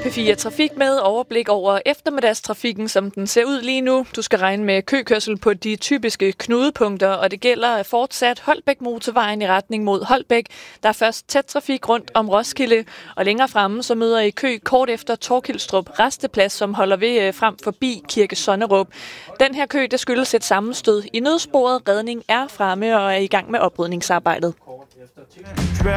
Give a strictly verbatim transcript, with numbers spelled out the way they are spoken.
P fire Trafik med overblik over eftermiddagstrafikken, som den ser ud lige nu. Du skal regne med køkørsel på de typiske knudepunkter, og det gælder fortsat Holbæk Motorvejen i retning mod Holbæk. Der er først tæt trafik rundt om Roskilde, og længere fremme så møder I kø kort efter Torkildstrup Rasteplads, som holder ved frem forbi Kirke Sonnerup. Den her kø, det skyldes et sammenstød i nødsporet. Redning er fremme og er i gang med oprydningsarbejdet.